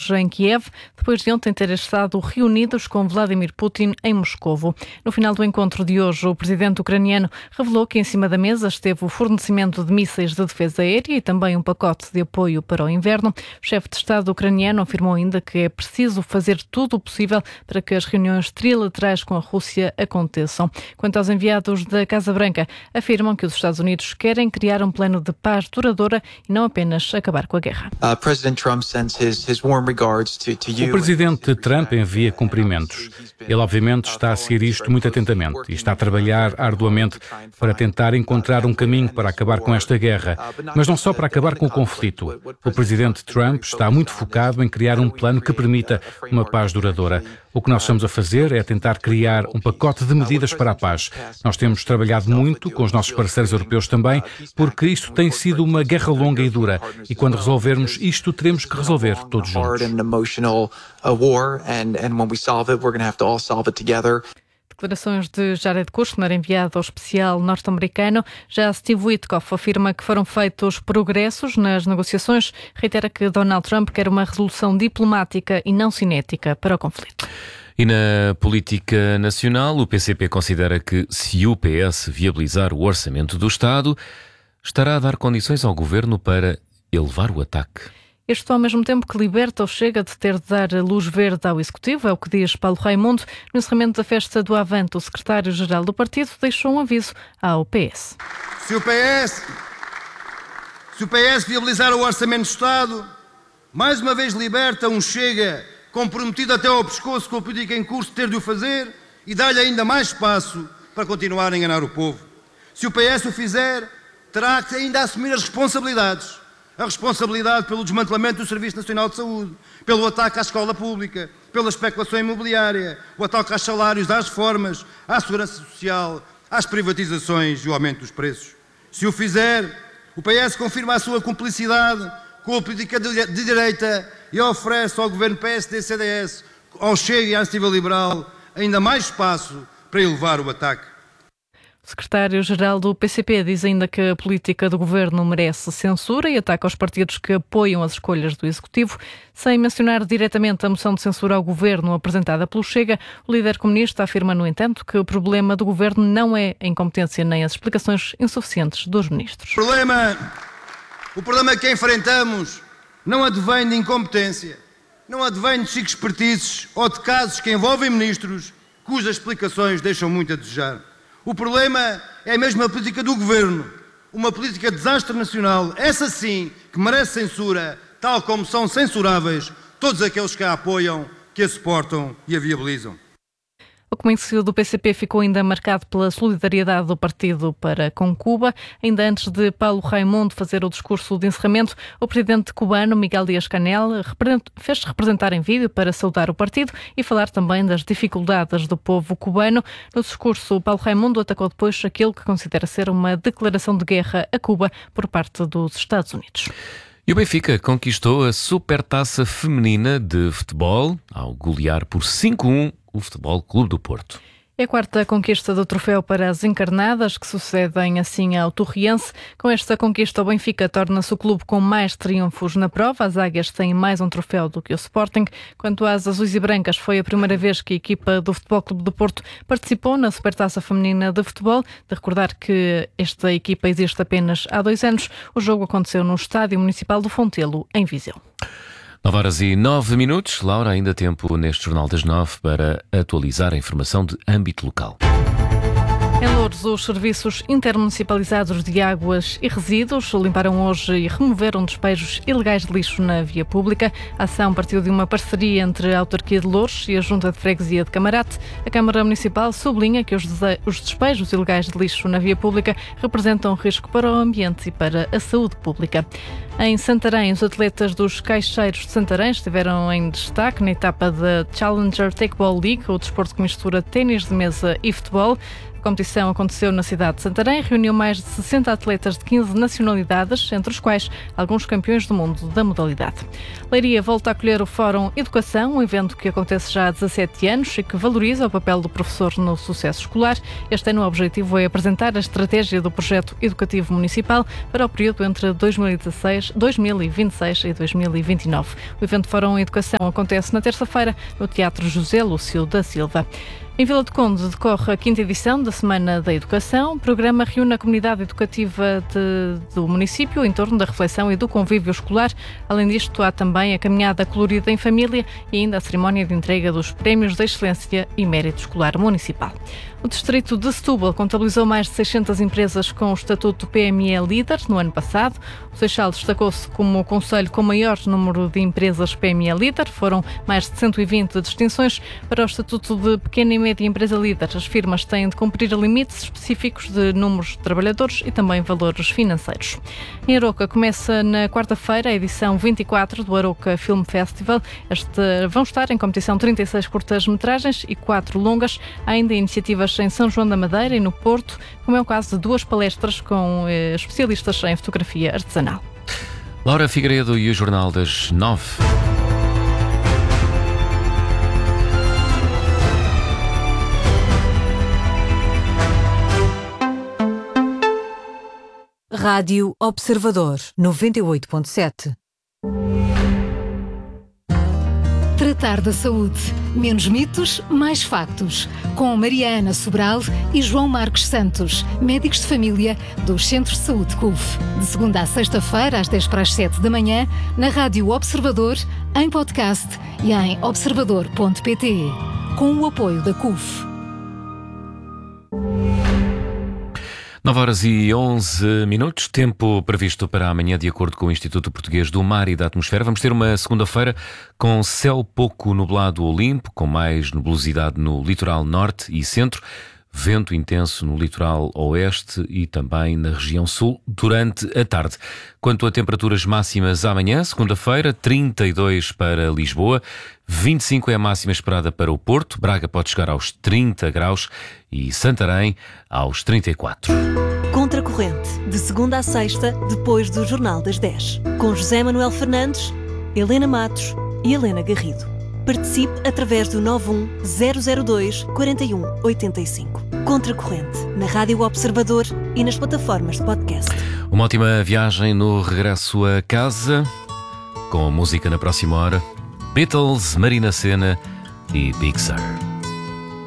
hoje em Kiev, depois de ontem ter estado reunidos com Vladimir Putin em Moscovo. No final do encontro de hoje, o presidente ucraniano revelou que em cima da mesa esteve o fornecimento de mísseis de defesa aérea e também um pacote de apoio para o inverno. O chefe de Estado ucraniano afirmou ainda que é preciso fazer tudo o possível para que as reuniões trilaterais com a Rússia aconteçam. Quanto aos enviados da Casa Branca, afirmam que os Estados Unidos querem criar um plano de paz duradoura e não apenas acabar com a guerra. O presidente Trump envia cumprimentos. Ele, obviamente, está a seguir isto muito atentamente e está a trabalhar arduamente para tentar encontrar um caminho para acabar com esta guerra, mas não só para acabar com o conflito. O presidente Trump está muito focado em criar um plano que permita uma paz duradoura. O que nós estamos a fazer é tentar criar um pacote de medidas para a paz. Nós temos trabalhado muito com os nossos parceiros europeus também, porque isto tem sido uma guerra longa e dura. E quando resolvermos isto, teremos que resolver todos juntos. Declarações de Jared Kushner, enviado ao especial norte-americano. Já Steve Witkoff afirma que foram feitos progressos nas negociações. Reitera que Donald Trump quer uma resolução diplomática e não cinética para o conflito. E na política nacional, o PCP considera que, se o PS viabilizar o orçamento do Estado, estará a dar condições ao governo para elevar o ataque. Isto ao mesmo tempo que liberta o Chega de ter de dar luz verde ao Executivo, é o que diz Paulo Raimundo. No encerramento da festa do Avante, o secretário-geral do partido deixou um aviso ao PS. Se o PS viabilizar o Orçamento do Estado, mais uma vez liberta um Chega comprometido até ao pescoço com a política em curso de ter de o fazer e dá-lhe ainda mais espaço para continuar a enganar o povo. Se o PS o fizer, terá que ainda assumir as responsabilidades. A responsabilidade pelo desmantelamento do Serviço Nacional de Saúde, pelo ataque à escola pública, pela especulação imobiliária, o ataque aos salários, às reformas, à segurança social, às privatizações e o aumento dos preços. Se o fizer, o PS confirma a sua cumplicidade com a política de direita e oferece ao governo PSD-CDS, ao Chega e à Iniciativa Liberal, ainda mais espaço para elevar o ataque. O secretário-geral do PCP diz ainda que a política do governo merece censura e ataca aos partidos que apoiam as escolhas do Executivo. Sem mencionar diretamente a moção de censura ao governo apresentada pelo Chega, o líder comunista afirma, no entanto, que o problema do governo não é a incompetência nem as explicações insuficientes dos ministros. O problema que enfrentamos não advém de incompetência, não advém de chiques expertices ou de casos que envolvem ministros cujas explicações deixam muito a desejar. O problema é mesmo a política do governo, uma política de desastre nacional, essa sim que merece censura, tal como são censuráveis todos aqueles que a apoiam, que a suportam e a viabilizam. O comício do PCP ficou ainda marcado pela solidariedade do partido para com Cuba. Ainda antes de Paulo Raimundo fazer o discurso de encerramento, o presidente cubano Miguel Díaz-Canel fez-se representar em vídeo para saudar o partido e falar também das dificuldades do povo cubano. No discurso, Paulo Raimundo atacou depois aquilo que considera ser uma declaração de guerra a Cuba por parte dos Estados Unidos. E o Benfica conquistou a Supertaça Feminina de Futebol ao golear por 5-1 o Futebol Clube do Porto. É a quarta conquista do troféu para as encarnadas, que sucedem assim ao Torriense. Com esta conquista, o Benfica torna-se o clube com mais triunfos na prova. As águias têm mais um troféu do que o Sporting. Quanto às azuis e brancas, foi a primeira vez que a equipa do Futebol Clube do Porto participou na Supertaça Feminina de Futebol. De recordar que esta equipa existe apenas há 2 anos. O jogo aconteceu no Estádio Municipal do Fontelo, em Viseu. 9h09. Laura, ainda tempo neste Jornal das 9 para atualizar a informação de âmbito local. Em Loures, os serviços intermunicipalizados de águas e resíduos limparam hoje e removeram despejos ilegais de lixo na via pública. A ação partiu de uma parceria entre a Autarquia de Loures e a Junta de Freguesia de Camarate. A Câmara Municipal sublinha que os despejos ilegais de lixo na via pública representam risco para o ambiente e para a saúde pública. Em Santarém, os atletas dos Caixeiros de Santarém estiveram em destaque na etapa da Challenger Takeball League, o desporto que mistura ténis de mesa e futebol. A competição aconteceu na cidade de Santarém, reuniu mais de 60 atletas de 15 nacionalidades, entre os quais alguns campeões do mundo da modalidade. Leiria volta a acolher o Fórum Educação, um evento que acontece já há 17 anos e que valoriza o papel do professor no sucesso escolar. Este ano o objetivo é apresentar a estratégia do projeto educativo municipal para o período entre 2016 2026 e 2029. O evento Fórum Educação acontece na terça-feira no Teatro José Lúcio da Silva. Em Vila do Conde decorre a 5ª edição da Semana da Educação. O programa reúne a comunidade educativa do município em torno da reflexão e do convívio escolar. Além disto, há também a caminhada colorida em família e ainda a cerimónia de entrega dos Prémios de Excelência e Mérito Escolar Municipal. O distrito de Setúbal contabilizou mais de 600 empresas com o estatuto PME Líder no ano passado. O Seixal destacou-se como o concelho com maior número de empresas PME Líder. Foram mais de 120 distinções. Para o estatuto de Pequena e Média Empresa Líder, as firmas têm de cumprir limites específicos de números de trabalhadores e também valores financeiros. Em Aroca começa na quarta-feira a edição 24 do Aroca Film Festival. Vão estar em competição 36 curtas-metragens e 4 longas. Há ainda iniciativas em São João da Madeira e no Porto, como é o caso de 2 palestras com especialistas em fotografia artesanal. Laura Figueiredo e o Jornal das 9. Rádio Observador 98.7. Tratar da saúde. Menos mitos, mais factos. Com Mariana Sobral e João Marcos Santos, médicos de família dos Centros de Saúde CUF. De segunda a sexta-feira, às 10:07 da manhã, na Rádio Observador, em podcast e em observador.pt. Com o apoio da CUF. 9h11, tempo previsto para amanhã, de acordo com o Instituto Português do Mar e da Atmosfera. Vamos ter uma segunda-feira com céu pouco nublado ou limpo, com mais nebulosidade no litoral norte e centro, vento intenso no litoral oeste e também na região sul durante a tarde. Quanto a temperaturas máximas amanhã, segunda-feira, 32 para Lisboa, 25 é a máxima esperada para o Porto, Braga pode chegar aos 30 graus e Santarém aos 34. Contracorrente, de segunda a sexta, depois do Jornal das 10. Com José Manuel Fernandes, Helena Matos e Helena Garrido. Participe através do 91002 4185. Contracorrente, na Rádio Observador e nas plataformas de podcast. Uma ótima viagem no regresso a casa, com música na próxima hora. Beatles, Marina Sena e Big Sur.